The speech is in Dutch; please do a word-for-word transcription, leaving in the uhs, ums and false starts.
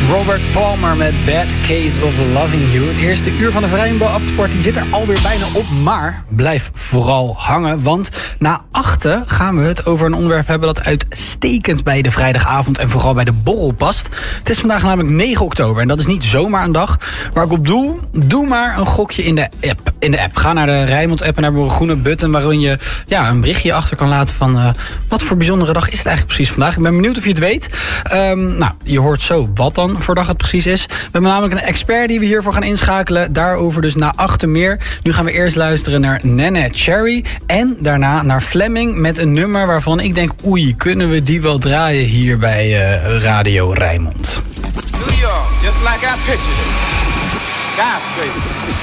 Robert Palmer met Bad Case of Loving You. Het eerste uur van de Vrijmuur Afterparty zit er alweer bijna op. Maar blijf vooral hangen, want na achten gaan we het over een onderwerp hebben dat uitstekend bij de vrijdagavond en vooral bij de borrel past. Het is vandaag namelijk negen oktober en dat is niet zomaar een dag waar ik op doel. Doe maar een gokje in de app. In de app. Ga naar de Rijnmond app en daar hebben we een groene button waarin je ja, een berichtje achter kan laten van uh, wat voor bijzondere dag is het eigenlijk precies vandaag. Ik ben benieuwd of je het weet. Um, nou, je hoort zo wat dan voor dag het precies is. We hebben namelijk een expert die we hiervoor gaan inschakelen. Daarover dus na achten meer. Nu gaan we eerst luisteren naar Nene Cherry en daarna naar Fleming met een nummer waarvan ik denk, oei, kunnen we die wel draaien hier bij uh, Radio Rijnmond. New York, just like I pictured it. Skyscraper.